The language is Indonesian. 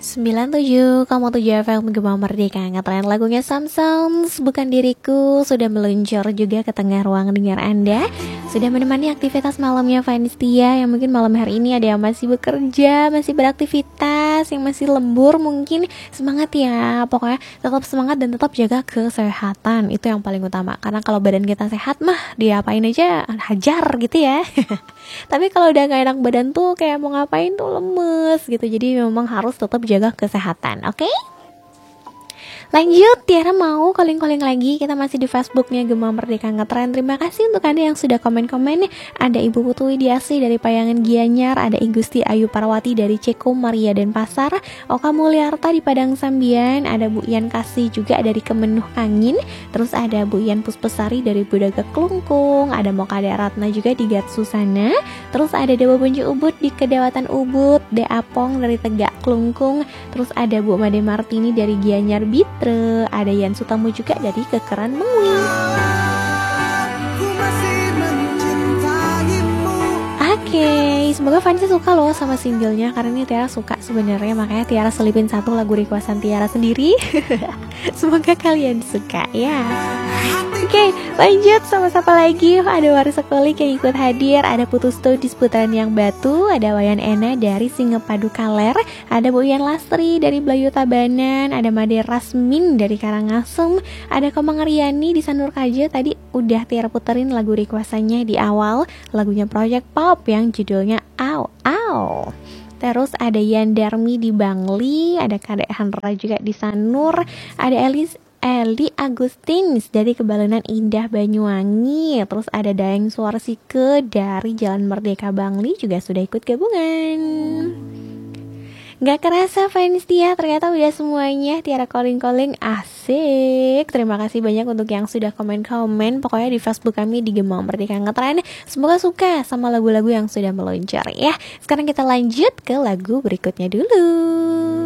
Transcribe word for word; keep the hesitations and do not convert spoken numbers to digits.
sembilan tujuh koma tujuh F M Gema Merdeka. Ngetren lagunya Samsons Bukan Diriku sudah meluncur juga ke tengah ruang dengar Anda. Sudah menemani aktivitas malamnya fans setia yang mungkin malam hari ini ada yang masih bekerja, masih beraktivitas, yang masih lembur mungkin. Semangat ya, pokoknya tetap semangat dan tetap jaga kesehatan. Itu yang paling utama, karena kalau badan kita sehat mah diapain aja hajar gitu ya. Tapi kalau udah gak enak badan tuh kayak mau ngapain tuh lemes gitu. Jadi memang harus tetap jaga kesehatan, oke? Okay? Lanjut, Tiara mau calling-calling lagi. Kita masih di Facebooknya Gema Merdeka Ngetren. Terima kasih untuk Anda yang sudah komen-komen. Ada Ibu Putu Widiasih dari Payangan Gianyar, ada Igusti Ayu Parawati dari Ceko Maria dan Pasar, Oka Mulyarta di Padang Sambian, ada Bu Ian Kasih juga dari Kemenuh Kangin, terus ada Bu Ian Puspesari dari Budaga Klungkung, ada Mokade Ratna juga di Gatsusana, terus ada Dewa Bunju Ubud di Kedawatan Ubud, De Apong dari Tegak Klungkung, terus ada Bu Made Martini dari Gianyar Bit, ada Yan Sutamu juga dari Kekeran Mengwi. Oke, okay, semoga fansnya suka loh sama singlenya, karena ini Tiara suka sebenarnya, makanya Tiara selipin satu lagu requestan Tiara sendiri. Semoga kalian suka ya. Oke, okay, lanjut sama siapa lagi? Ada Waris Sekolik yang ikut hadir, ada Putusto di seputaran Yang Batu, ada Wayan Ena dari Singepadu Kaler, ada Bu Ian Lastri dari Belayu Tabanan, ada Made Rasmin dari Karangasem, ada Komang Riani di Sanur Kaja. Tadi udah Tiara puterin lagu requestannya di awal, lagunya Project Pop yang judulnya Au Au. Terus ada Yan Darmi di Bangli, ada Kadek Hanra juga di Sanur, ada Elis Eli Agustins dari Kebalunan Indah Banyuwangi, terus ada Daeng Suarsike dari Jalan Merdeka Bangli juga sudah ikut gabungan. Gak kerasa fans Tia, ternyata udah semuanya. Tiara calling-calling, asik. Terima kasih banyak untuk yang sudah komen-komen. Pokoknya di Facebook kami di Gema Merdeka Ngetren. Semoga suka sama lagu-lagu yang sudah meluncur ya. Sekarang kita lanjut ke lagu berikutnya dulu.